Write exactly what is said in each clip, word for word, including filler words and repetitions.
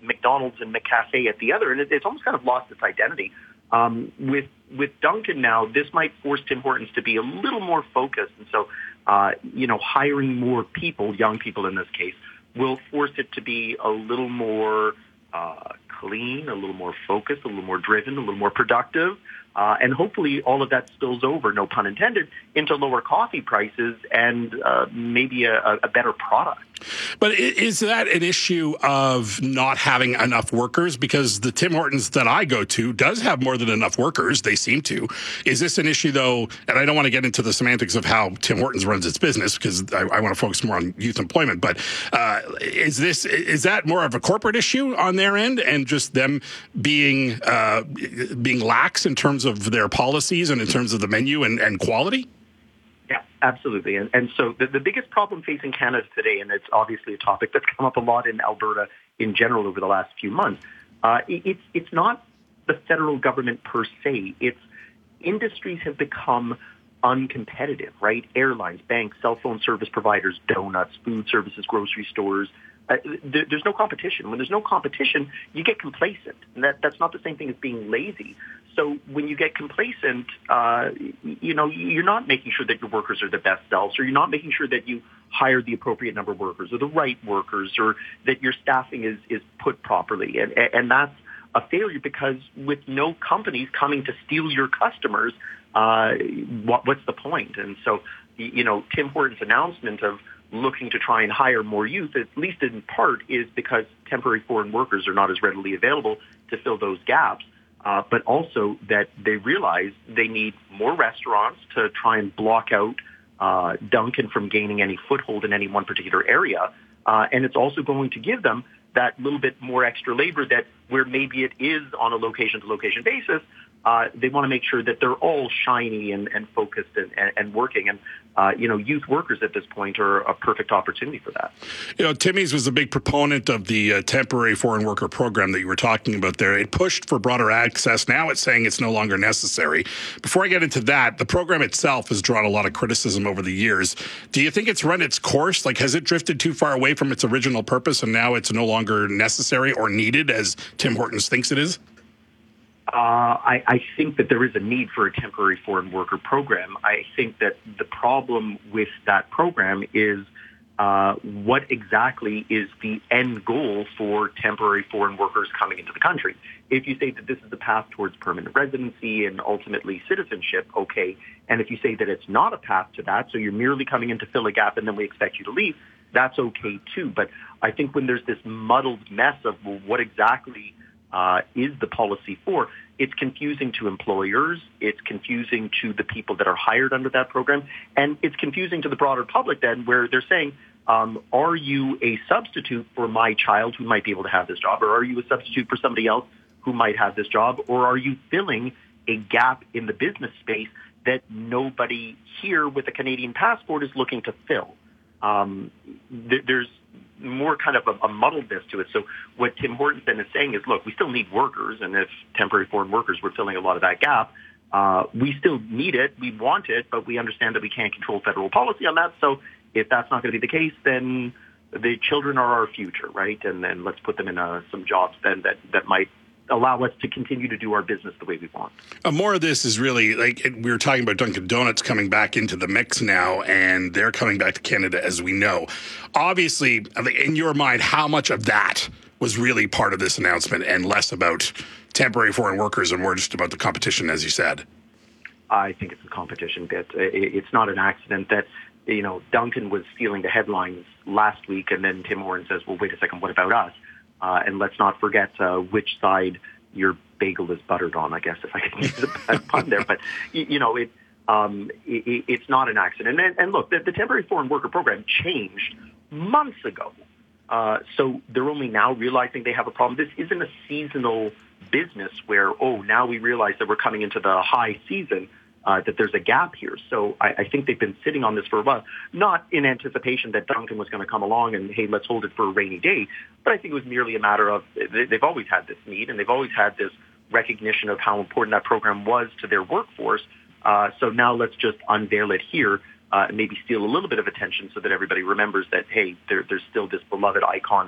McDonald's and McCafe at the other, and it, it's almost kind of lost its identity. Um, with with Dunkin' now, this might force Tim Hortons to be a little more focused, and so uh, you know, hiring more people, young people in this case, will force it to be a little more uh, clean, a little more focused, a little more driven, a little more productive. Uh, and hopefully all of that spills over, no pun intended, into lower coffee prices and uh, maybe a, a better product. But is that an issue of not having enough workers? Because the Tim Hortons that I go to does have more than enough workers. They seem to. Is this an issue, though? And I don't want to get into the semantics of how Tim Hortons runs its business because I, I want to focus more on youth employment. But uh, is this is that more of a corporate issue on their end and just them being uh, being lax in terms of their policies and in terms of the menu and, and quality? Yeah, absolutely. And, and so the, the biggest problem facing Canada today, and it's obviously a topic that's come up a lot in Alberta in general over the last few months, uh, it, it's, it's not the federal government per se. It's industries have become uncompetitive, right? Airlines, banks, cell phone service providers, donuts, food services, grocery stores. Uh, there, there's no competition. When there's no competition, you get complacent. And that, that's not the same thing as being lazy. So when you get complacent, uh, you know, you're not making sure that your workers are the best selves, or you're not making sure that you hire the appropriate number of workers or the right workers, or that your staffing is, is put properly. And, and that's a failure because with no companies coming to steal your customers, uh, what, what's the point? And so, you know, Tim Hortons' announcement of looking to try and hire more youth, at least in part, is because temporary foreign workers are not as readily available to fill those gaps. Uh, but also that they realize they need more restaurants to try and block out uh, Dunkin' from gaining any foothold in any one particular area. Uh, and it's also going to give them that little bit more extra labor that where maybe it is on a location-to-location basis, uh, they want to make sure that they're all shiny and, and focused and, and, and working. And, uh, you know, youth workers at this point are a perfect opportunity for that. You know, Timmy's was a big proponent of the uh, temporary foreign worker program that you were talking about there. It pushed for broader access. Now it's saying it's no longer necessary. Before I get into that, the program itself has drawn a lot of criticism over the years. Do you think it's run its course? Like, has it drifted too far away from its original purpose and now it's no longer necessary or needed as Tim Hortons thinks it is? Uh, I, I think that there is a need for a temporary foreign worker program. I think that the problem with that program is uh, what exactly is the end goal for temporary foreign workers coming into the country. If you say that this is the path towards permanent residency and ultimately citizenship, okay. And if you say that it's not a path to that, so you're merely coming in to fill a gap and then we expect you to leave, that's okay too. But I think when there's this muddled mess of, well, what exactly Uh, is the policy for, it's confusing to employers, it's confusing to the people that are hired under that program, and it's confusing to the broader public then where they're saying, um, are you a substitute for my child who might be able to have this job, or are you a substitute for somebody else who might have this job, or are you filling a gap in the business space that nobody here with a Canadian passport is looking to fill? Um, th- there's more kind of a, a muddledness to it. So what Tim Hortons then is saying is, look, we still need workers, and if temporary foreign workers were filling a lot of that gap, uh, we still need it, we want it, but we understand that we can't control federal policy on that. So if that's not going to be the case, then the children are our future, right? And then let's put them in uh, some jobs then that, that might allow us to continue to do our business the way we want. Uh, more of this is really, like, we were talking about Dunkin' Donuts coming back into the mix now, and they're coming back to Canada, as we know. Obviously, in your mind, how much of that was really part of this announcement and less about temporary foreign workers and more just about the competition, as you said? I think it's a competition bit. It's not an accident that, you know, Dunkin' was stealing the headlines last week, and then Tim Hortons says, well, wait a second, what about us? Uh, and let's not forget uh, which side your bagel is buttered on, I guess, if I can use a bad pun there. But, you, you know, it, um, it, it's not an accident. And, and look, the, the temporary foreign worker program changed months ago. Uh, so they're only now realizing they have a problem. This isn't a seasonal business where, oh, now we realize that we're coming into the high season. Uh, that there's a gap here. So I, I think they've been sitting on this for a while, not in anticipation that Dunkin' was going to come along and, hey, let's hold it for a rainy day. But I think it was merely a matter of they, they've always had this need, and they've always had this recognition of how important that program was to their workforce. Uh, so now let's just unveil it here uh, and maybe steal a little bit of attention so that everybody remembers that, hey, there, there's still this beloved icon of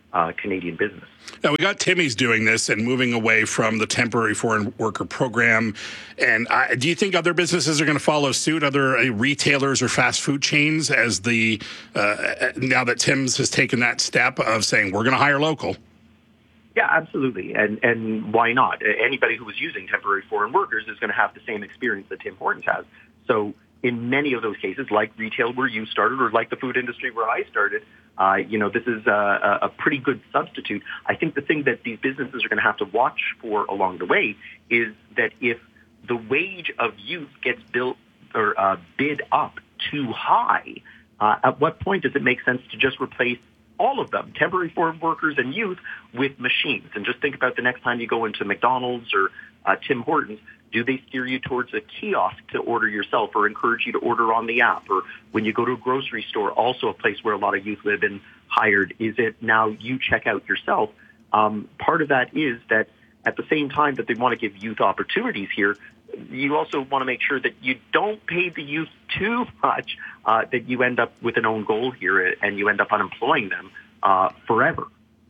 uh, Canadian business. Now, we got Timmy's doing this and moving away from the temporary foreign worker program. And I, do you think other businesses are going to follow suit, other uh, retailers or fast food chains, as the uh, now that Tim's has taken that step of saying we're going to hire local? Yeah, absolutely. And and why not? Anybody who was using temporary foreign workers is going to have the same experience that Tim Hortons has. So in many of those cases, like retail where you started or like the food industry where I started, uh, you know, this is a, a pretty good substitute. I think the thing that these businesses are going to have to watch for along the way is that if the wage of youth gets built or uh, bid up too high, uh, at what point does it make sense to just replace all of them, temporary foreign workers and youth, with machines? And just think about the next time you go into McDonald's or uh, Tim Hortons, do they steer you towards a kiosk to order yourself or encourage you to order on the app? Or when you go to a grocery store, also a place where a lot of youth live and hired, is it now you check out yourself? Um, part of that is that at the same time that they want to give youth opportunities here, you also want to make sure that you don't pay the youth too much, uh, that you end up with an own goal here and you end up unemploying them uh, forever.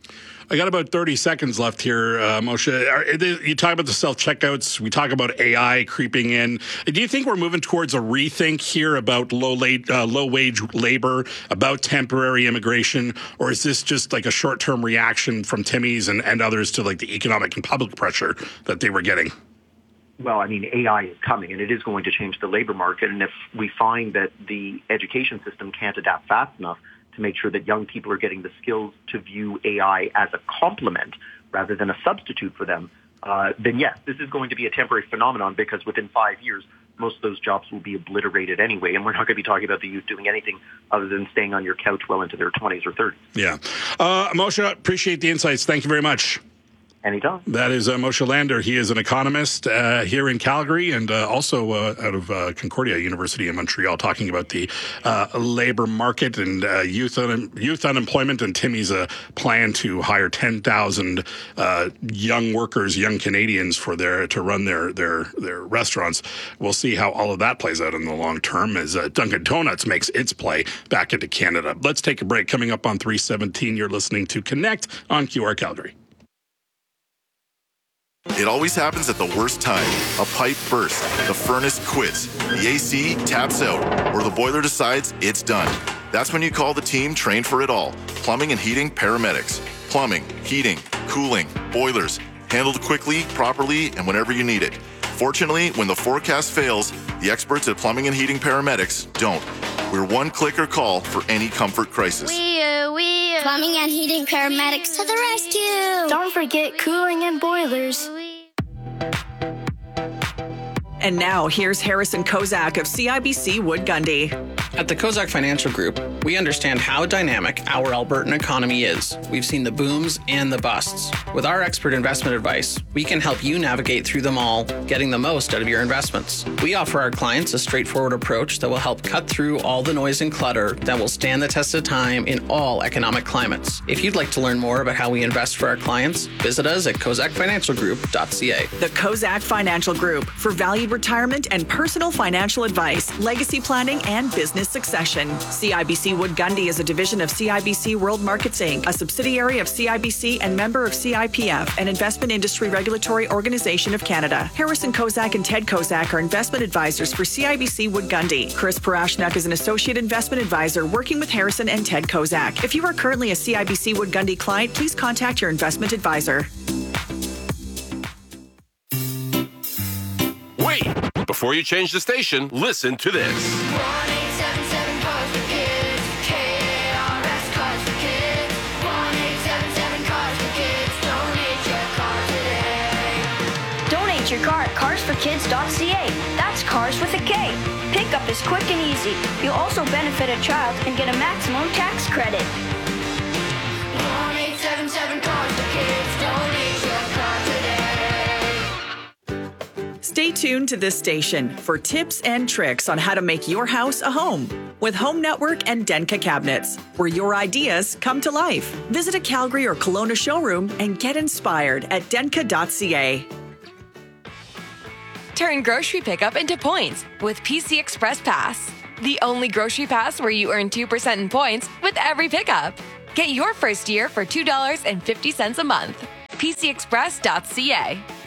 I got about thirty seconds left here, uh, Moshe. You talk about the self-checkouts. We talk about A I creeping in. Do you think we're moving towards a rethink here about low late, uh, low-wage labor, about temporary immigration, or is this just like a short-term reaction from Timmy's and, and others to like the economic and public pressure that they were getting? Well, I mean, A I is coming, and it is going to change the labor market. And if we find that the education system can't adapt fast enough to make sure that young people are getting the skills to view A I as a complement rather than a substitute for them, uh, then yes, this is going to be a temporary phenomenon, because within five years, most of those jobs will be obliterated anyway. And we're not going to be talking about the youth doing anything other than staying on your couch well into their twenties or thirties. Yeah. Uh, Moshe, appreciate the insights. Thank you very much. Anytime. That is uh, Moshe Lander. He is an economist uh, here in Calgary and uh, also uh, out of uh, Concordia University in Montreal, talking about the uh, labor market and uh, youth un- youth unemployment, and Timmy's uh, plan to hire ten thousand uh, young workers, young Canadians, for their to run their their their restaurants. We'll see how all of that plays out in the long term as uh, Dunkin' Donuts makes its play back into Canada. Let's take a break. Coming up on three seventeen, you're listening to Connect on Q R Calgary. It always happens at the worst time. A pipe bursts, the furnace quits, the A C taps out, or the boiler decides it's done. That's when you call the team trained for it all. Plumbing and Heating Paramedics. Plumbing, heating, cooling, boilers. Handled quickly, properly, and whenever you need it. Fortunately, when the forecast fails, the experts at Plumbing and Heating Paramedics don't. We're one clicker call for any comfort crisis. We uh, we uh, Plumbing and Heating Paramedics to the rescue! Don't forget cooling and boilers. And now, here's Harrison Kozak of C I B C Wood Gundy. At the Kozak Financial Group, we understand how dynamic our Albertan economy is. We've seen the booms and the busts. With our expert investment advice, we can help you navigate through them all, getting the most out of your investments. We offer our clients a straightforward approach that will help cut through all the noise and clutter that will stand the test of time in all economic climates. If you'd like to learn more about how we invest for our clients, visit us at kozak financial group dot c a. The Kozak Financial Group for valued retirement and personal financial advice, legacy planning, and business succession. C I B C Wood Gundy is a division of C I B C World Markets Incorporated, a subsidiary of C I B C and member of C I P F, an investment industry regulatory organization of Canada. Harrison Kozak and Ted Kozak are investment advisors for C I B C Wood Gundy. Chris Parashnak is an associate investment advisor working with Harrison and Ted Kozak. If you are currently a C I B C Wood Gundy client, please contact your investment advisor. Wait! Before you change the station, listen to this. one eight seven seven Cars for Kids. K A R S Cars for Kids. one eight seven seven Cars for Kids. Donate your car today. Donate your car at cars for kids dot c a. That's cars with a K. Pickup is quick and easy. You'll also benefit a child and get a maximum tax credit. one eight seven seven Cars for Kids. Donate your car today. Stay tuned to this station for tips and tricks on how to make your house a home with Home Network and Denka Cabinets, where your ideas come to life. Visit a Calgary or Kelowna showroom and get inspired at denka dot c a. Turn grocery pickup into points with P C Express Pass, the only grocery pass where you earn two percent in points with every pickup. Get your first year for two dollars and fifty cents a month. P C express dot c a.